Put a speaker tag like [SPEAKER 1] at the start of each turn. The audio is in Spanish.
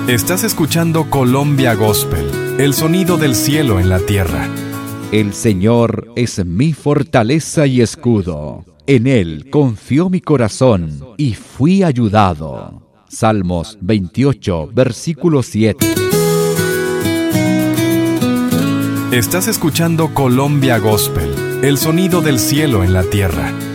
[SPEAKER 1] Estás escuchando Colombia Gospel, el sonido del cielo en la tierra.
[SPEAKER 2] El Señor es mi fortaleza y escudo. En Él confió mi corazón y fui ayudado. Salmos 28, versículo 7.
[SPEAKER 1] Estás escuchando Colombia Gospel, el sonido del cielo en la tierra.